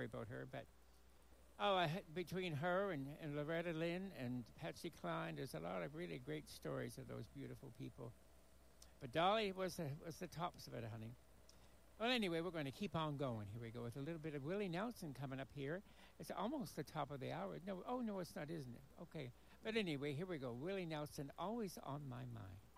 story about her, but between her and Loretta Lynn and Patsy Cline, there's a lot of really great stories of those beautiful people. But Dolly was the tops of it, honey. Well, anyway, we're going to keep on going. Here we go with a little bit of Willie Nelson coming up here. It's almost the top of the hour. No, it's not, isn't it? Okay. But anyway, here we go. Willie Nelson, Always on My Mind.